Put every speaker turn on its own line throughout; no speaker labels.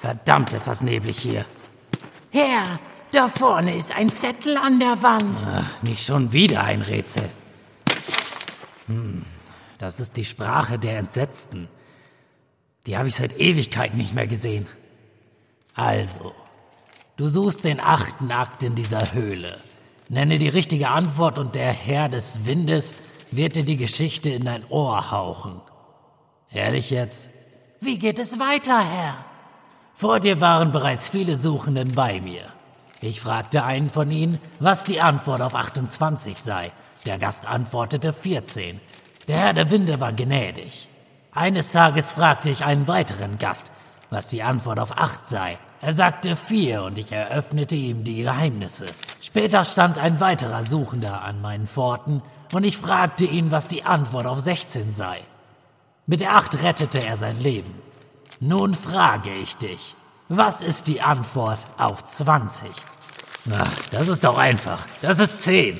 Verdammt, ist das neblig hier.
Herr, da vorne ist ein Zettel an der Wand.
Ach, nicht schon wieder ein Rätsel. Das ist die Sprache der Entsetzten. Die habe ich seit Ewigkeiten nicht mehr gesehen. Also, du suchst den 8. Akt in dieser Höhle. Nenne die richtige Antwort und der Herr des Windes wird dir die Geschichte in dein Ohr hauchen. Ehrlich jetzt?
Wie geht es weiter, Herr?
Vor dir waren bereits viele Suchenden bei mir. Ich fragte einen von ihnen, was die Antwort auf 28 sei. Der Gast antwortete 14. Der Herr der Winde war gnädig. Eines Tages fragte ich einen weiteren Gast, was die Antwort auf 8 sei. Er sagte 4 und ich eröffnete ihm die Geheimnisse. Später stand ein weiterer Suchender an meinen Pforten und ich fragte ihn, was die Antwort auf 16 sei. Mit der 8 rettete er sein Leben. Nun frage ich dich, was ist die Antwort auf 20? Na, das ist doch einfach. Das ist 10.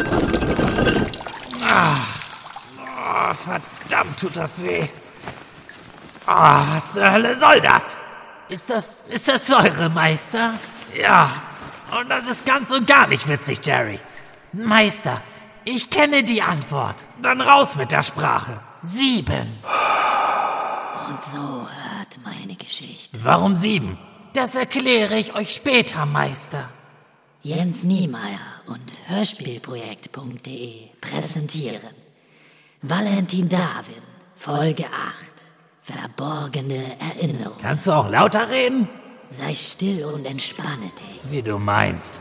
Oh, verdammt, tut das weh. Was zur Hölle soll das?
Ist das Säure, Meister?
Ja, und das ist ganz und gar nicht witzig, Jerry.
Meister, ich kenne die Antwort.
Dann raus mit der Sprache.
7.
Und so hört meine Geschichte.
Warum 7?
Das erkläre ich euch später, Meister.
Jens Niemeyer und Hörspielprojekt.de präsentieren Valentin Darwin, Folge 8. Verborgene Erinnerung.
Kannst du auch lauter reden?
Sei still und entspanne dich.
Wie du meinst.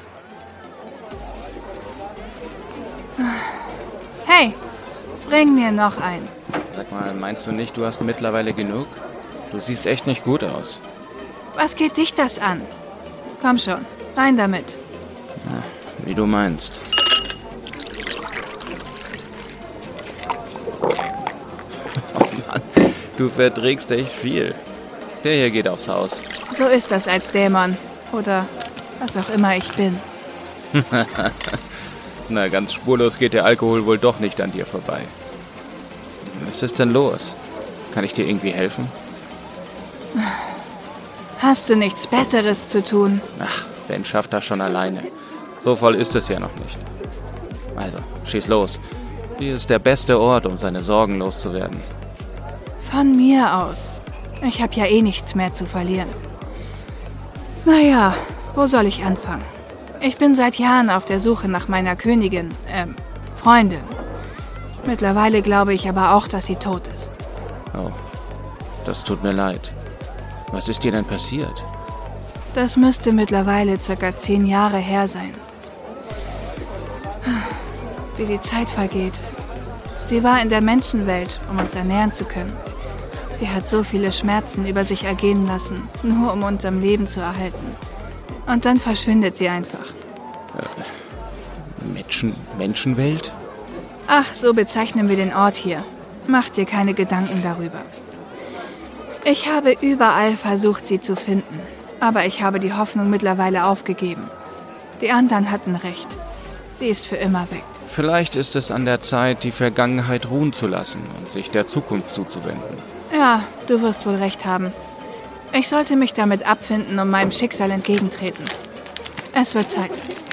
Hey, bring mir noch einen.
Sag mal, meinst du nicht, du hast mittlerweile genug? Du siehst echt nicht gut aus.
Was geht dich das an? Komm schon, rein damit.
Wie du meinst. Oh Mann, du verträgst echt viel. Der hier geht aufs Haus.
So ist das als Dämon. Oder was auch immer ich bin.
Na, ganz spurlos geht der Alkohol wohl doch nicht an dir vorbei. Was ist denn los? Kann ich dir irgendwie helfen?
Hast du nichts Besseres zu tun?
Ach, Ben schafft das schon alleine. So voll ist es ja noch nicht. Also, schieß los. Hier ist der beste Ort, um seine Sorgen loszuwerden.
Von mir aus. Ich habe ja eh nichts mehr zu verlieren. Naja, wo soll ich anfangen? Ich bin seit Jahren auf der Suche nach meiner Königin, Freundin. Mittlerweile glaube ich aber auch, dass sie tot ist.
Oh, das tut mir leid. Was ist dir denn passiert?
Das müsste mittlerweile ca. 10 Jahre her sein. Wie die Zeit vergeht. Sie war in der Menschenwelt, um uns ernähren zu können. Sie hat so viele Schmerzen über sich ergehen lassen, nur um uns am Leben zu erhalten. Und dann verschwindet sie einfach.
Menschenwelt?
Ach, so bezeichnen wir den Ort hier. Mach dir keine Gedanken darüber. Ich habe überall versucht, sie zu finden. Aber ich habe die Hoffnung mittlerweile aufgegeben. Die anderen hatten recht. Sie ist für immer weg.
Vielleicht ist es an der Zeit, die Vergangenheit ruhen zu lassen und sich der Zukunft zuzuwenden.
Ja, du wirst wohl recht haben. Ich sollte mich damit abfinden und meinem Schicksal entgegentreten. Es wird Zeit.